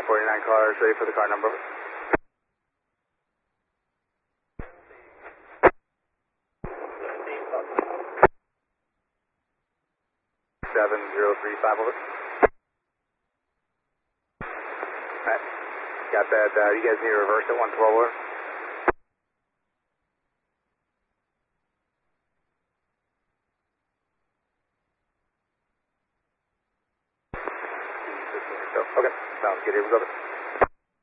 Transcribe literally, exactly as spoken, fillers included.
nine forty-nine cars ready for the car number. seven zero three five over. Alright, got that. Uh, you guys need to reverse at one twelve over. Okay, sounds good. Here we go.